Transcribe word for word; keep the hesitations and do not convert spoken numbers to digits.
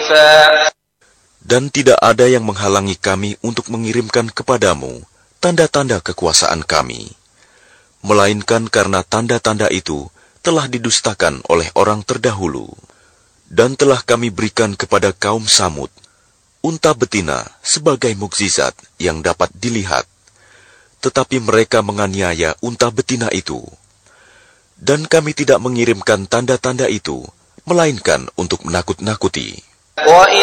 Dan tidak ada yang menghalangi kami untuk mengirimkan kepadamu tanda-tanda kekuasaan kami, melainkan karena tanda-tanda itu telah didustakan oleh orang terdahulu. Dan telah kami berikan kepada kaum Samud unta betina sebagai mukjizat yang dapat dilihat, tetapi mereka menganiaya unta betina itu. Dan kami tidak mengirimkan tanda-tanda itu, melainkan untuk menakut-nakuti.